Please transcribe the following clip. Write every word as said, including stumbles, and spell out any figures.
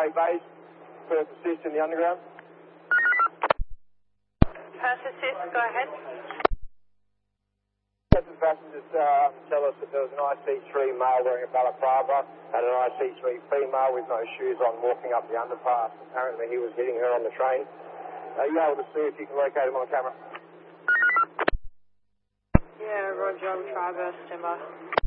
base. First assist in the underground. First assist, go ahead. Captain passengers uh, tell us that there was an I C three male wearing a balaclava and an I C three female with no shoes on walking up the underpass. Apparently he was hitting her on the train. Are you able to see if you can locate him on camera? Yeah, Roger, I'll try burst timber.